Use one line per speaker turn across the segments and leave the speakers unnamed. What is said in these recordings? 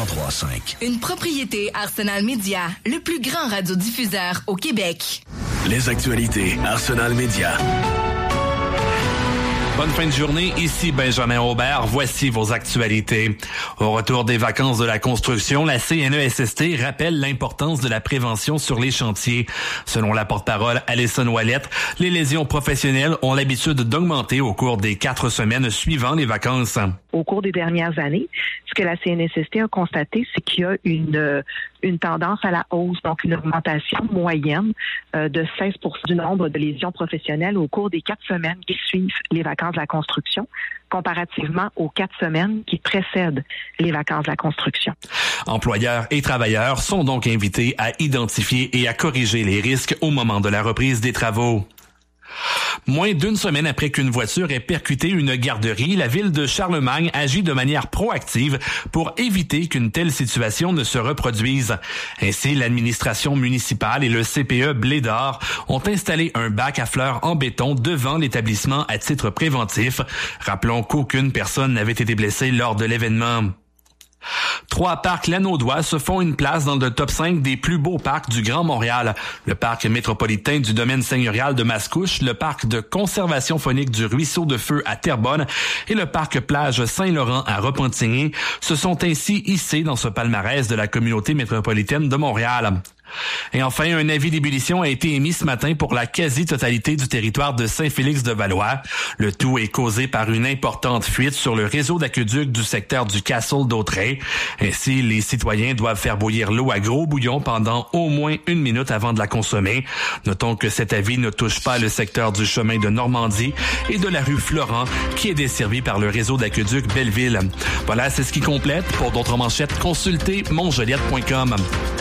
103.5.
Une propriété Arsenal Média, le plus grand radiodiffuseur au Québec.
Les actualités Arsenal Média.
Bonne fin de journée, ici Benjamin Aubert. Voici vos actualités. Au retour des vacances de la construction, la CNESST rappelle l'importance de la prévention sur les chantiers. Selon la porte-parole Alison Ouellette, les lésions professionnelles ont l'habitude d'augmenter au cours des 4 semaines suivant les vacances.
Au cours des dernières années, ce que la CNESST a constaté, c'est qu'il y a une tendance à la hausse, donc une augmentation moyenne de 16% du nombre de lésions professionnelles au cours des 4 semaines qui suivent les vacances de la construction, comparativement aux 4 semaines qui précèdent les vacances de la construction.
Employeurs et travailleurs sont donc invités à identifier et à corriger les risques au moment de la reprise des travaux. Moins d'une semaine après qu'une voiture ait percuté une garderie, la ville de Charlemagne agit de manière proactive pour éviter qu'une telle situation ne se reproduise. Ainsi, l'administration municipale et le CPE Blé d'Or ont installé un bac à fleurs en béton devant l'établissement à titre préventif. Rappelons qu'aucune personne n'avait été blessée lors de l'événement. 3 parcs Lanaudois se font une place dans le top 5 des plus beaux parcs du Grand Montréal. Le parc métropolitain du domaine seigneurial de Mascouche, le parc de conservation faunique du Ruisseau de Feu à Terrebonne et le parc plage Saint-Laurent à Repentigny se sont ainsi hissés dans ce palmarès de la communauté métropolitaine de Montréal. Et enfin, un avis d'ébullition a été émis ce matin pour la quasi-totalité du territoire de Saint-Félix-de-Valois. Le tout est causé par une importante fuite sur le réseau d'aqueduc du secteur du Castle d'Autrey. Ainsi, les citoyens doivent faire bouillir l'eau à gros bouillon pendant au moins 1 minute avant de la consommer. Notons que cet avis ne touche pas le secteur du chemin de Normandie et de la rue Florent, qui est desservi par le réseau d'aqueduc Belleville. Voilà, c'est ce qui complète. Pour d'autres manchettes, consultez monjoliette.com.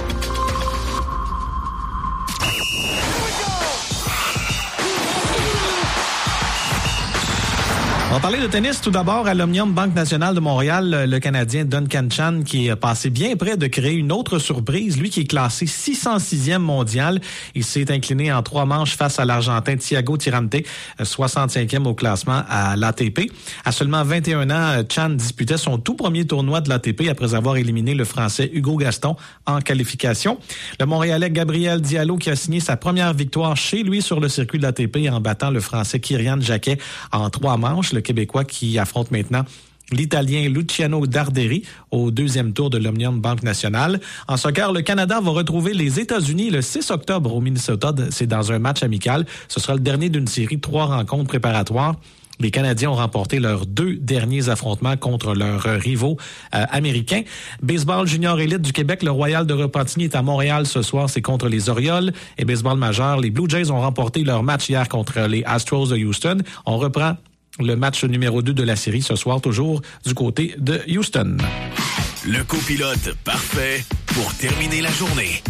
On va parler de tennis tout d'abord à l'Omnium Banque Nationale de Montréal. Le Canadien Duncan Chan qui est passé bien près de créer une autre surprise. Lui qui est classé 606e mondial. Il s'est incliné en 3 manches face à l'Argentin Thiago Tirante, 65e au classement à l'ATP. À seulement 21 ans, Chan disputait son tout premier tournoi de l'ATP après avoir éliminé le Français Hugo Gaston en qualification. Le Montréalais Gabriel Diallo qui a signé sa première victoire chez lui sur le circuit de l'ATP en battant le Français Kyrian Jacquet en 3 manches. Le Québécois qui affronte maintenant l'Italien Luciano Darderi au 2e tour de l'Omnium Banque Nationale. En soccer, le Canada va retrouver les États-Unis le 6 octobre au Minnesota. C'est dans un match amical. Ce sera le dernier d'une série de 3 rencontres préparatoires. Les Canadiens ont remporté leurs 2 derniers affrontements contre leurs rivaux américains. Baseball junior élite du Québec, le Royal de Repentigny est à Montréal ce soir. C'est contre les Orioles. Et baseball majeur, les Blue Jays ont remporté leur match hier contre les Astros de Houston. On reprend le match numéro 2 de la série ce soir, toujours du côté de Houston.
Le copilote parfait pour terminer la journée.